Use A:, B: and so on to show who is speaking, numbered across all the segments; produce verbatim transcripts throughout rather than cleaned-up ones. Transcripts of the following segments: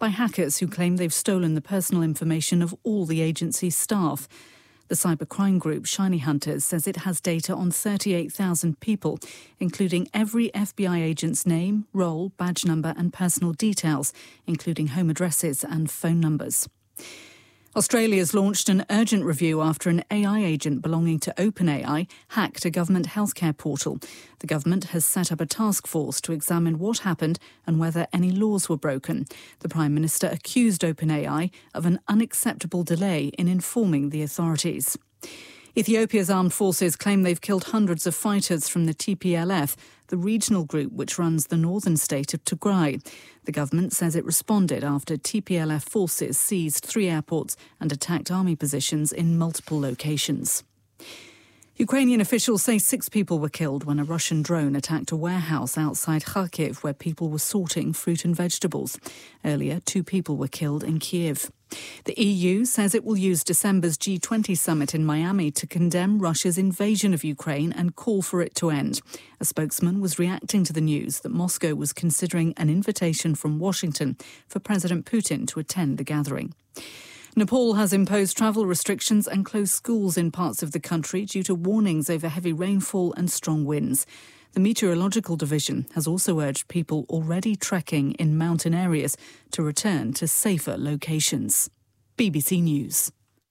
A: by hackers who claim they've stolen the personal information of all the agency's staff. The cybercrime group Shiny Hunters says it has data on thirty-eight thousand people, including every F B I agent's name, role, badge number and personal details, including home addresses and phone numbers. Australia's launched an urgent review after an A I agent belonging to OpenAI hacked a government healthcare portal. The government has set up a task force to examine what happened and whether any laws were broken. The Prime Minister accused OpenAI of an unacceptable delay in informing the authorities. Ethiopia's armed forces claim they've killed hundreds of fighters from the T P L F, the regional group which runs the northern state of Tigray. The government says it responded after T P L F forces seized three airports and attacked army positions in multiple locations. Ukrainian officials say six people were killed when a Russian drone attacked a warehouse outside Kharkiv where people were sorting fruit and vegetables. Earlier, two people were killed in Kiev. The E U says it will use December's G twenty summit in Miami to condemn Russia's invasion of Ukraine and call for it to end. A spokesman was reacting to the news that Moscow was considering an invitation from Washington for President Putin to attend the gathering. Nepal has imposed travel restrictions and closed schools in parts of the country due to warnings over heavy rainfall and strong winds. The Meteorological Division has also urged people already trekking in mountain areas to return to safer locations. B B C News.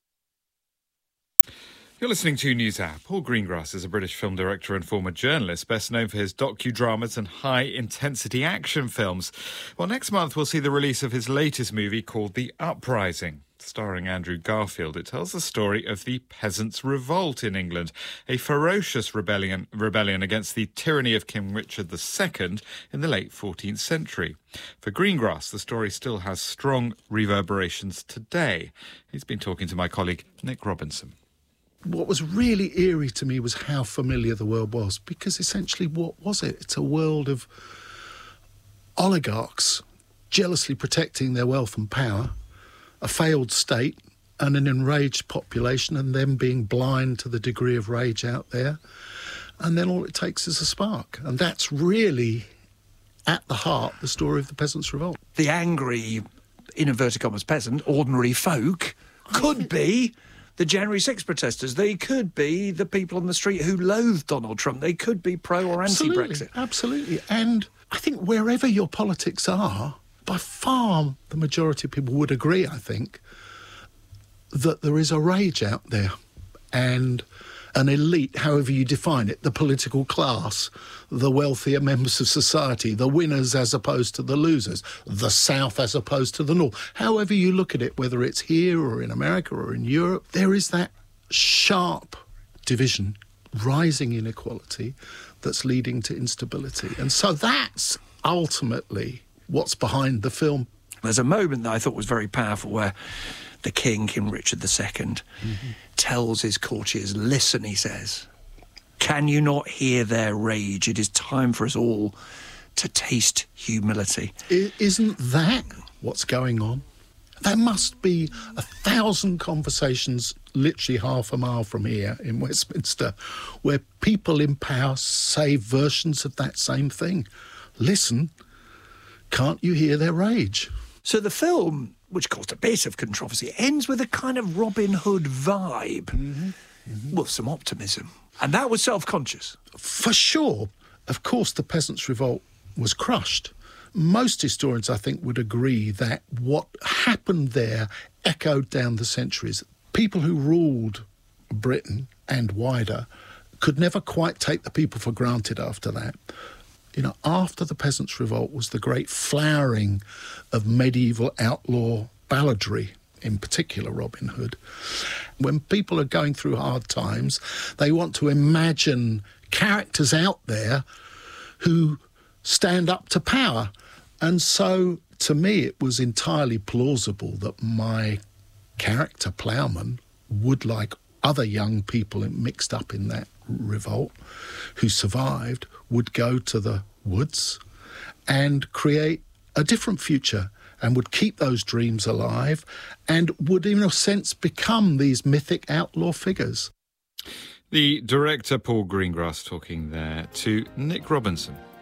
B: You're listening to NewsHour. Paul Greengrass is a British film director and former journalist, best known for his docudramas and high-intensity action films. Well, next month we'll see the release of his latest movie called The Uprising. Starring Andrew Garfield, it tells the story of the Peasants' Revolt in England, a ferocious rebellion, rebellion against the tyranny of King Richard the Second in the late fourteenth century. For Greengrass, the story still has strong reverberations today. He's been talking to my colleague Nick Robinson.
C: What was really eerie to me was how familiar the world was, because essentially what was it? It's a world of oligarchs jealously protecting their wealth and power, a failed state and an enraged population, and them being blind to the degree of rage out there. And then all it takes is a spark. And that's really, at the heart, the story of the Peasants' Revolt.
D: The angry, in inverted commas, peasant, ordinary folk, could be the January sixth protesters. They could be the people on the street who loathe Donald Trump. They could be pro or anti-Brexit.
C: Absolutely. And I think wherever your politics are, by far the majority of people would agree, I think, that there is a rage out there. And an elite, however you define it, the political class, the wealthier members of society, the winners as opposed to the losers, the South as opposed to the North. However you look at it, whether it's here or in America or in Europe, there is that sharp division, rising inequality that's leading to instability. And so that's ultimately what's behind the film.
D: There's a moment that I thought was very powerful where the king, King Richard the Second, mm-hmm. tells his courtiers, listen, he says, can you not hear their rage? It is time for us all to taste humility.
C: I- isn't that what's going on? There must be a thousand conversations literally half a mile from here in Westminster where people in power say versions of that same thing. Listen, can't you hear their rage?
D: So the film, which caused a bit of controversy, ends with a kind of Robin Hood vibe. Mm-hmm. Mm-hmm. Well, some optimism. And that was self-conscious.
C: For sure. Of course, the Peasants' Revolt was crushed. Most historians, I think, would agree that what happened there echoed down the centuries. People who ruled Britain and wider could never quite take the people for granted after that. You know, after the Peasants' Revolt was the great flowering of medieval outlaw balladry, in particular Robin Hood. When people are going through hard times, they want to imagine characters out there who stand up to power. And so, to me, it was entirely plausible that my character, Ploughman, would, like other young people mixed up in that revolt who survived, would go to the woods and create a different future and would keep those dreams alive and would, in a sense, become these mythic outlaw figures.
B: The director Paul Greengrass talking there to Nick Robinson.